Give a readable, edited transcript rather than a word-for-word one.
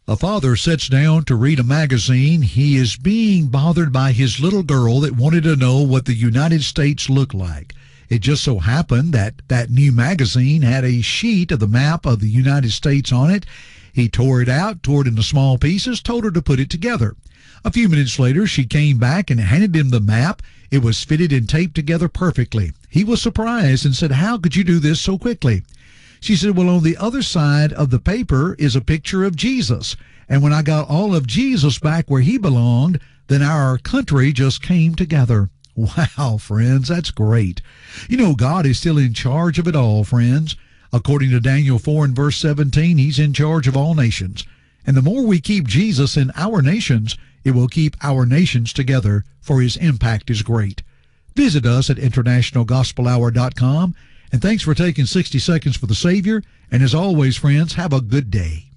A father sits down to read a magazine. He is being bothered by his little girl that wanted to know what the United States looked like. It just so happened that that new magazine had a sheet of the map of the United States on it. He tore it out, tore it into small pieces, told her to put it together. A few minutes later, she came back and handed him the map. It was fitted and taped together perfectly. He was surprised and said, "How could you do this so quickly?" She said, "Well, on the other side of the paper is a picture of Jesus. And when I got all of Jesus back where he belonged, then our country just came together." Wow, friends, that's great. You know, God is still in charge of it all, friends. According to Daniel 4 and verse 17, he's in charge of all nations. And the more we keep Jesus in our nations, it will keep our nations together, for his impact is great. Visit us at internationalgospelhour.com. And thanks for taking 60 seconds for the Savior. And as always, friends, have a good day.